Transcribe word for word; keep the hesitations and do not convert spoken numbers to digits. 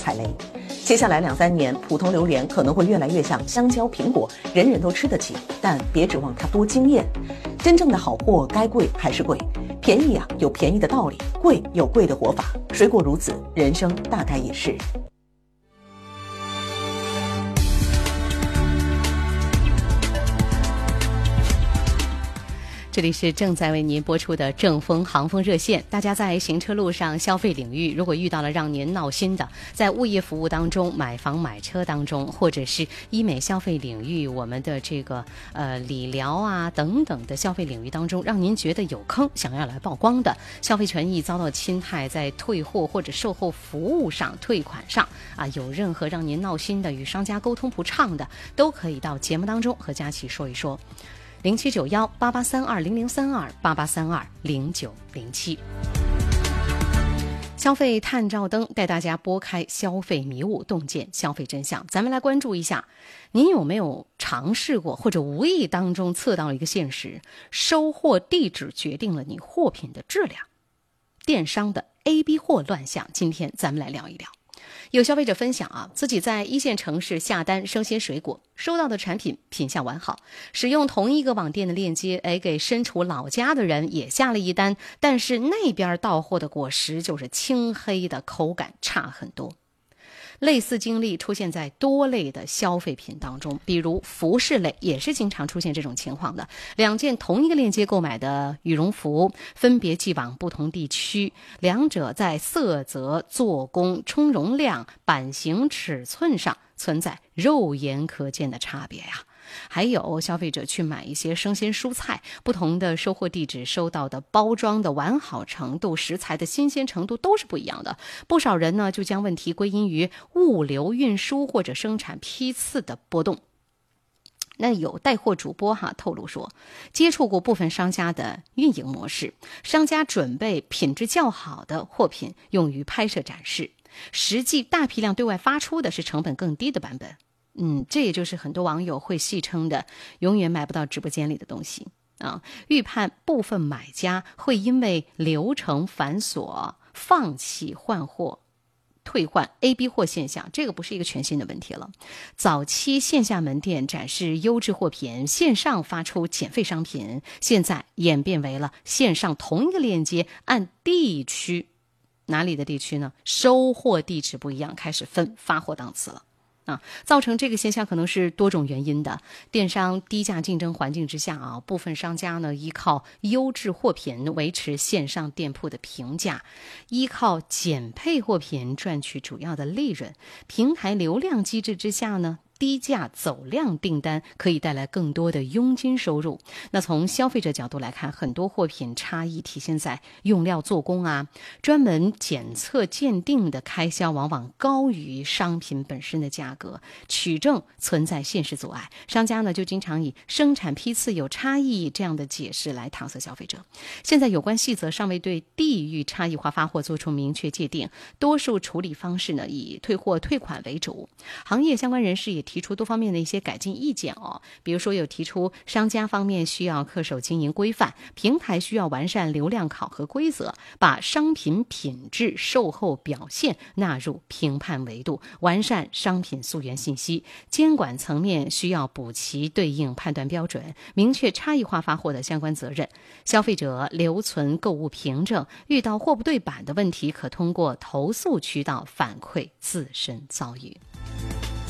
踩雷。接下来两三年，普通榴莲可能会越来越像香蕉、苹果，人人都吃得起，但别指望它多惊艳。真正的好货该贵还是贵，便宜啊有便宜的道理，贵有贵的活法。水果如此，人生大概也是。 这里是正在为您播出的正风航风热线。大家在行车路上、消费领域，如果遇到了让您闹心的，在物业服务当中、买房买车当中，或者是医美消费领域，我们的这个呃理疗啊等等的消费领域当中，让您觉得有坑，想要来曝光的，消费权益遭到侵害，在退货或者售后服务上、退款上啊，有任何让您闹心的、与商家沟通不畅的，都可以到节目当中和佳琪说一说。零七九幺八八三二零零三二八八三二零九零七。消费探照灯带大家拨开消费迷雾，洞见消费真相。咱们来关注一下，您有没有尝试过或者无意当中测到了一个现实：收货地址决定了你货品的质量。电商的 A B 货乱象，今天咱们来聊一聊。有消费者分享啊，自己在一线城市下单生鲜水果，收到的产品品相完好，使用同一个网店的链接，哎，给身处老家的人也下了一单，但是那边到货的果实就是青黑的，口感差很多。类似经历出现在多类的消费品当中，比如服饰类也是经常出现这种情况的。两件同一个链接购买的羽绒服，分别寄往不同地区，两者在色泽、做工、充绒量、版型、尺寸上存在肉眼可见的差别呀。还有消费者去买一些生鲜蔬菜，不同的收货地址收到的包装的完好程度、食材的新鲜程度都是不一样的。不少人呢就将问题归因于物流运输或者生产批次的波动。那有带货主播哈透露说，接触过部分商家的运营模式，商家准备品质较好的货品用于拍摄展示，实际大批量对外发出的是成本更低的版本。嗯，这也就是很多网友会戏称的永远买不到直播间里的东西啊。预判部分买家会因为流程繁琐放弃换货退换 A B 货现象，这个不是一个全新的问题了。早期线下门店展示优质货品，线上发出减费商品，现在演变为了线上同一个链接按地区，哪里的地区呢？收货地址不一样，开始分发货档次了。啊，造成这个现象可能是多种原因的。电商低价竞争环境之下啊，部分商家呢依靠优质货品维持线上店铺的评价，依靠减配货品赚取主要的利润。平台流量机制之下呢，低价走量订单可以带来更多的佣金收入。那从消费者角度来看，很多货品差异体现在用料做工啊，专门检测鉴定的开销往往高于商品本身的价格，取证存在现实阻碍。商家呢就经常以生产批次有差异这样的解释来搪塞消费者。现在有关细则尚未对地域差异化发货做出明确界定，多数处理方式呢以退货退款为主。行业相关人士也提出多方面的一些改进意见哦，比如说有提出商家方面需要恪守经营规范，平台需要完善流量考核规则，把商品品质、售后表现纳入评判维度，完善商品溯源信息。监管层面需要补齐对应判断标准，明确差异化发货的相关责任。消费者留存购物凭证，遇到货不对版的问题，可通过投诉渠道反馈自身遭遇。